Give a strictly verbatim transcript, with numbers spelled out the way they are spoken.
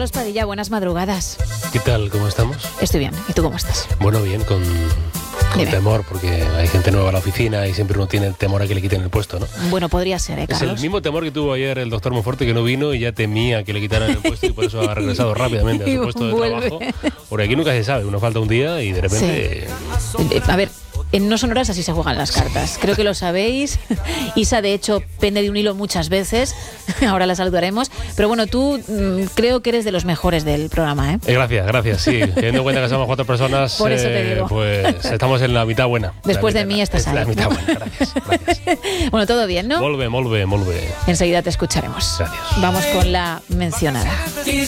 Carlos Padilla, buenas madrugadas. ¿Qué tal? ¿Cómo estamos? Estoy bien. ¿Y tú cómo estás? Bueno, bien, con, con temor, porque hay gente nueva en la oficina y siempre uno tiene temor a que le quiten el puesto, ¿no? Bueno, podría ser, ¿eh, Carlos? Es el mismo temor que tuvo ayer el doctor Monforte, que no vino y ya temía que le quitaran el puesto y por eso ha regresado rápidamente a su puesto de vuelve. trabajo. Por aquí nunca se sabe, uno falta un día y de repente... Sí. A ver... En No Sonoras así se juegan las cartas. Creo que lo sabéis. Isa, de hecho, pende de un hilo muchas veces. Ahora la saludaremos. Pero bueno, tú mmm, creo que eres de los mejores del programa, ¿eh? eh gracias, gracias, sí. Teniendo en cuenta que somos cuatro personas, Por eso te eh, digo. Pues estamos en la mitad buena. Después mitad, de mí estás ahí. La mitad buena, gracias, gracias. Bueno, todo bien, ¿no? Molve, molve, molve. Enseguida te escucharemos. Gracias. Vamos con la mencionada.